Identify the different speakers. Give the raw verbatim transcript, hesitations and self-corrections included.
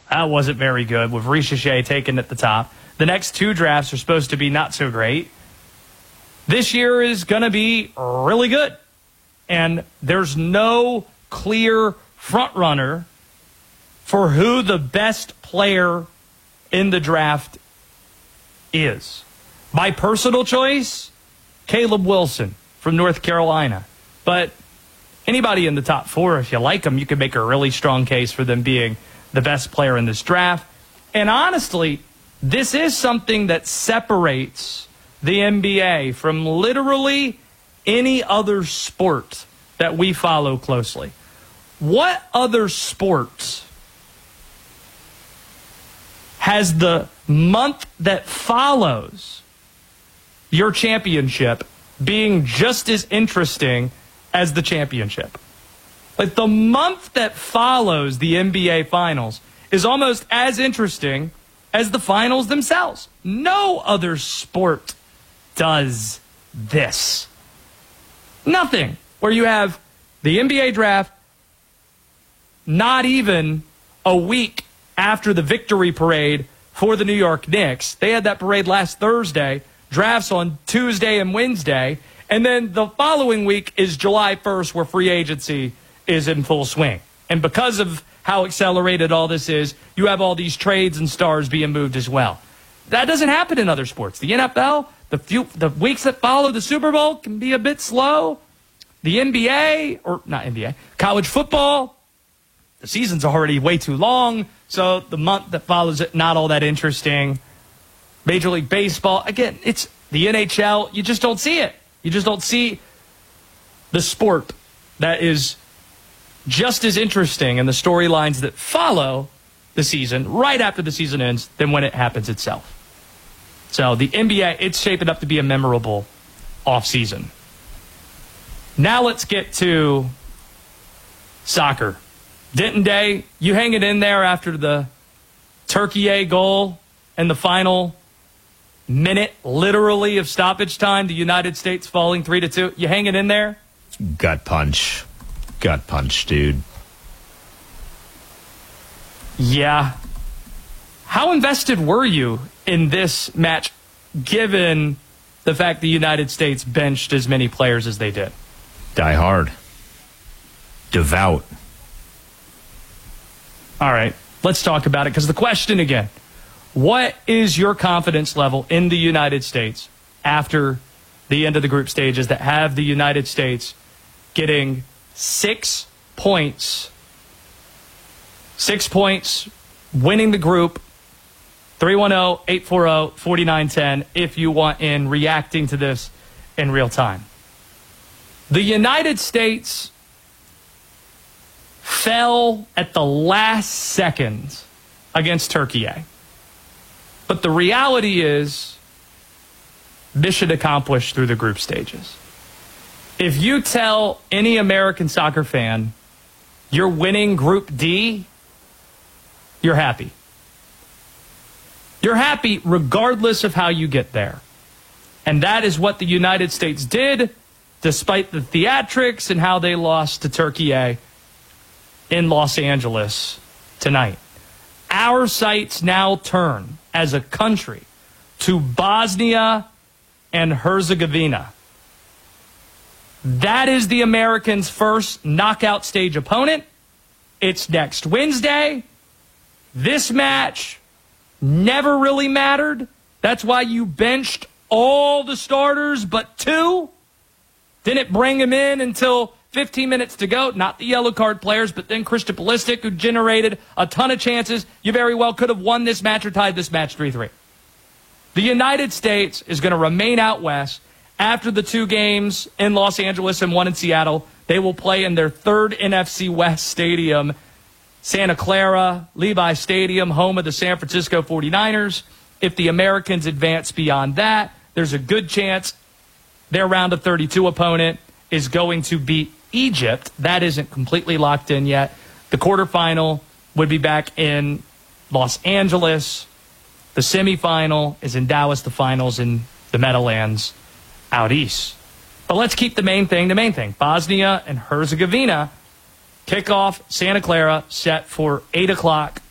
Speaker 1: that wasn't very good, with Ricochet taken at the top. The next two drafts are supposed to be not so great. This year is going to be really good. And there's no clear front runner for who the best player in the draft is. My personal choice, Caleb Wilson from North Carolina. But anybody in the top four, if you like them, you can make a really strong case for them being the best player in this draft. And honestly, this is something that separates the N B A from literally any other sport that we follow closely. What other sports has the month that follows your championship being just as interesting as the championship? Like, the month that follows the N B A Finals is almost as interesting as the finals themselves. No other sport does this. Nothing. Where you have the N B A draft not even a week after the victory parade for the New York Knicks. They had that parade last Thursday, drafts on Tuesday and Wednesday, and then the following week is July first, where free agency is in full swing. And because of how accelerated all this is, you have all these trades and stars being moved as well. That doesn't happen in other sports. The N F L, the few the weeks that follow the Super Bowl can be a bit slow. The N B A, or not N B A, college football, the season's already way too long, so the month that follows it, not all that interesting. Major League Baseball, again, it's the N H L. You just don't see it. You just don't see the sport that is just as interesting in the storylines that follow the season, right after the season ends, than when it happens itself. So the N B A, it's shaping up to be a memorable offseason. Now let's get to soccer. Denton Day, you hang it in there after the Turkey goal and the final minute, literally, of stoppage time, the United States falling three to two. You hang it in there?
Speaker 2: Gut punch. Gut punch, dude.
Speaker 1: Yeah. How invested were you in this match, given the fact the United States benched as many players as they did?
Speaker 2: Die hard. Devout.
Speaker 1: All right, let's talk about it, because the question again, what is your confidence level in the United States after the end of the group stages that have the United States getting six points, six points, winning the group, three one zero, eight four zero, forty-nine ten, if you want in, reacting to this in real time. The United States fell at the last second against Turkey. But the reality is, mission accomplished through the group stages. If you tell any American soccer fan you're winning Group D, you're happy. You're happy regardless of how you get there. And that is what the United States did, despite the theatrics and how they lost to Turkey in Los Angeles tonight. Our sights now turn as a country to Bosnia and Herzegovina. That is the Americans' first knockout stage opponent. It's next Wednesday. This match never really mattered. That's why you benched all the starters but two. Didn't bring them in until fifteen minutes to go. Not the yellow card players, but then Christian Pulisic, who generated a ton of chances. You very well could have won this match or tied this match three three. The United States is going to remain out west. After the two games in Los Angeles and one in Seattle, they will play in their third N F C West stadium, Santa Clara, Levi Stadium, home of the San Francisco forty-niners. If the Americans advance beyond that, there's a good chance their round of thirty-two opponent is going to beat Egypt. That isn't completely locked in yet. The quarterfinal would be back in Los Angeles. The semifinal is in Dallas. The finals in the Meadowlands out east. But let's keep the main thing the main thing. Bosnia and Herzegovina, kickoff Santa Clara, set for eight o'clock